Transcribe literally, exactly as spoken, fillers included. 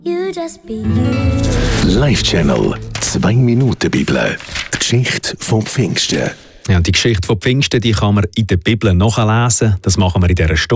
You just be you. Live-Channel, zwei Minuten Bibel, die Geschichte vom Pfingsten. Ja, die Geschichte von Pfingsten, die kann man in der Bibel nachlesen. Das machen wir in dieser Stunde.